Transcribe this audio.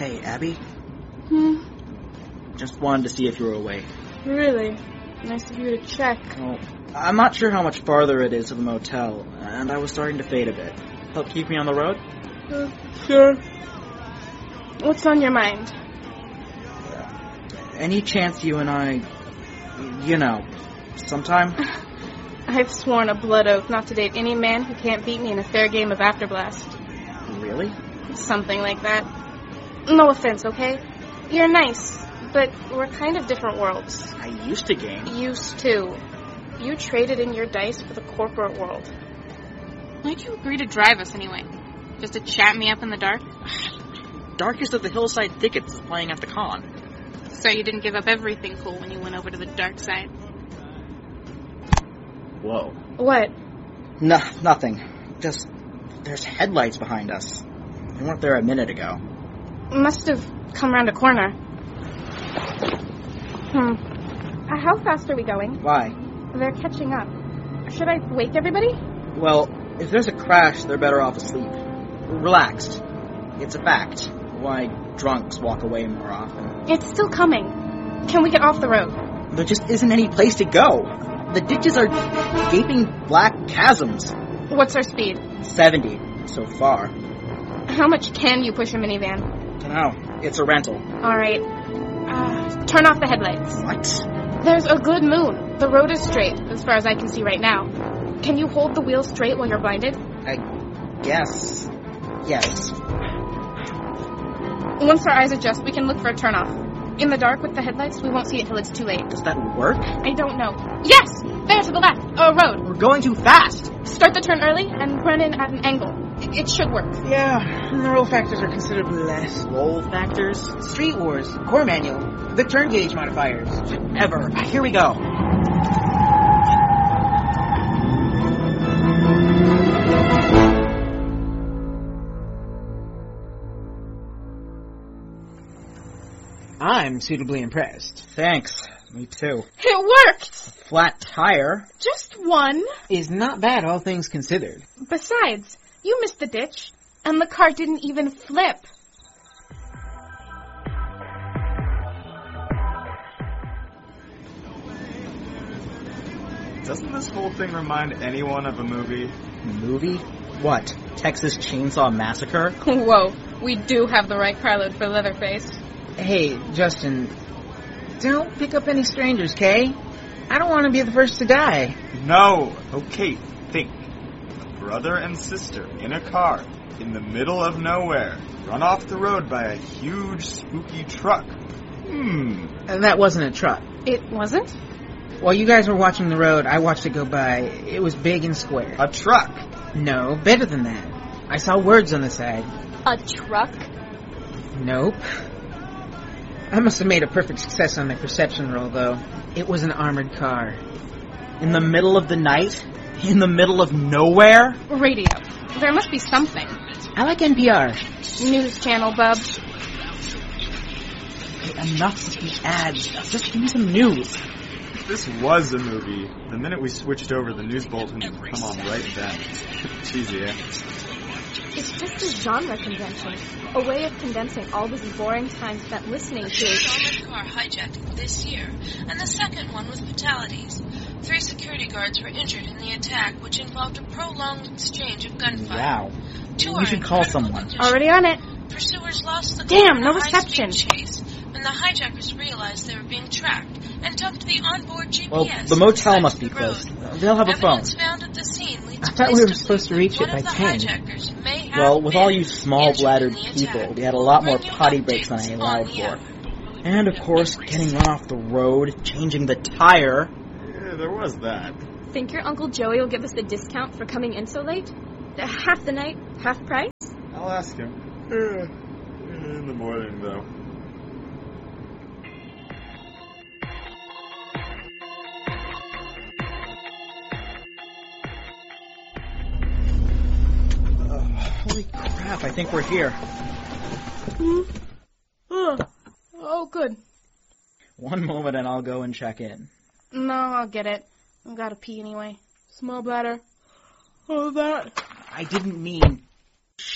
Hey, Abby? Just wanted to see if you were awake. Really? Nice of you to check. Well, I'm not sure how much farther it is to the motel, and I was starting to fade a bit. Help keep me on the road? Sure. What's on your mind? Any chance you and I, sometime? I've sworn a blood oath not to date any man who can't beat me in a fair game of Afterblast. Really? Something like that. No offense, okay? You're nice, but we're kind of different worlds. I used to game. Used to. You traded in your dice for the corporate world. Why'd you agree to drive us anyway? Just to chat me up in the dark? Darkest of the Hillside Thickets is playing at the con. So you didn't give up everything cool when you went over to the dark side? Whoa. What? Nothing. Just, there's headlights behind us. They weren't there a minute ago. Must have come around a corner. How fast are we going? Why? They're catching up. Should I wake everybody? Well, if there's a crash, they're better off asleep. Relaxed. It's a fact. Why drunks walk away more often. It's still coming. Can we get off the road? There just isn't any place to go. The ditches are gaping black chasms. What's our speed? 70, so far. How much can you push a minivan? Dunno. It's a rental. All right. Turn off the headlights. What? There's a good moon. The road is straight, as far as I can see right now. Can you hold the wheel straight while you're blinded? I guess. Yes. Once our eyes adjust, we can look for a turnoff. In the dark with the headlights, we won't see it till it's too late. Does that work? I don't know. Yes! There to the left. A road. We're going too fast. Start the turn early and run in at an angle. It should work. Yeah, and the roll factors are considerably less. Roll factors? Street Wars, core manual, the turn gauge modifiers. Ever. Here we go. I'm suitably impressed. Thanks. Me too. It worked! Flat tire? Just one. Is not bad, all things considered. Besides, you missed the ditch, and the car didn't even flip. Doesn't this whole thing remind anyone of a movie? Movie? What? Texas Chainsaw Massacre? Whoa, we do have the right carload for Leatherface. Hey, Justin, don't pick up any strangers, Kay? I don't want to be the first to die. No. Okay, think. A brother and sister in a car in the middle of nowhere, run off the road by a huge spooky truck. And that wasn't a truck. It wasn't? While you guys were watching the road, I watched it go by. It was big and square. A truck. No, better than that. I saw words on the side. A truck? Nope. I must have made a perfect success on my perception roll, though. It was an armored car. In the middle of the night? In the middle of nowhere? Radio. There must be something. I like NPR. News channel, bub. Enough of the ads. Just give me some news. If this was a movie, the minute we switched over, the news bulletin would come on right then. Cheesy, eh? It's just a genre convention, a way of condensing all this boring time spent listening to. Armored car hijacked this year, and the second one with fatalities. 3 security guards were injured in the attack, which involved a prolonged exchange of gunfire. Wow. 2 We are should in call critical someone. condition. Already on it. Pursuers lost the Damn, car in no a high-speed reception. chase when the hijackers realized they were being tracked and dumped the onboard GPS. Well, the motel on must be the road. closed. They'll have a phone. Evidence found at the scene leads I thought we police were supposed to reach believe it one by of the 10. hijackers may have Well, with all you been small-bladdered injured in the people, attack. we had a lot more Bring you potty breaks than I updates allowed on the for. app. And, of course, getting run off the road, changing the tire. Yeah, there was that. Think your Uncle Joey will give us a discount for coming in so late? Half the night, half price? I'll ask him. In the morning, though. Holy crap, I think we're here. Oh, good. One moment and I'll go and check in. No, I'll get it. I've got to pee anyway. Small bladder. Oh, that. I didn't mean